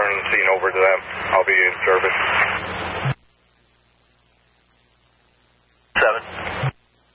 turn the scene over to them. I'll be in service.